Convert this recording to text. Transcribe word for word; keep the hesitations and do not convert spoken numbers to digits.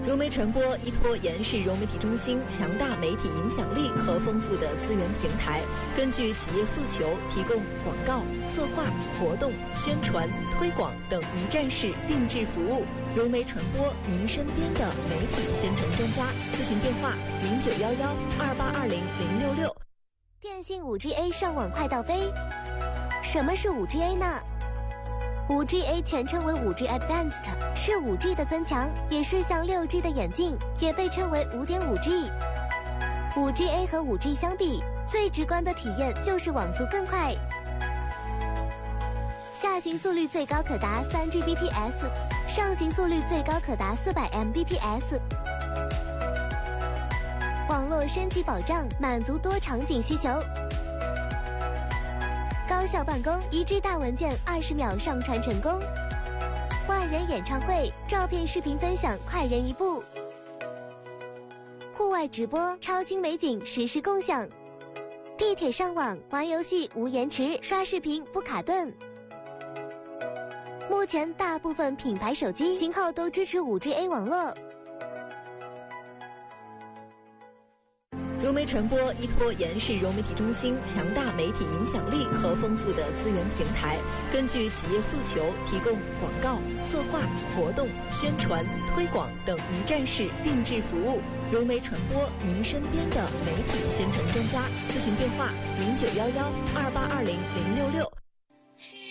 融媒传播依托延世融媒体中心强大媒体影响力和丰富的资源平台，根据企业诉求，提供广告、策划、活动、宣传、推广等一站式定制服务。融媒传播，您身边的媒体宣传专家。咨询电话：零九幺幺二八二零零六六。 电信 五 G A 上网快到飞。什么是 五 G A 呢？ 五 G A 全称为 五 G Advanced， 是 五 G 的增强，也是向 六 G 的演进，也被称为 五点五 G。 五 G A 和 五 G 相比，最直观的体验就是网速更快，下行速率最高可达 三 G B P S， 上行速率最高可达 四百 M B P S。 网络升级保障，满足多场景需求，高效办公，一 G 大文件二十秒上传成功，万人演唱会，照片视频分享快人一步，户外直播，超精美景实时共享，地铁上网玩游戏无延迟，刷视频不卡顿。目前大部分品牌手机型号都支持 五 G A 网络。 融媒传播依托延世融媒体中心强大媒体影响力和丰富的资源平台，根据企业诉求，提供广告、策划、活动、宣传、推广等一站式定制服务。融媒传播，您身边的媒体宣传专家。咨询电话：零九幺幺二八二零零六六。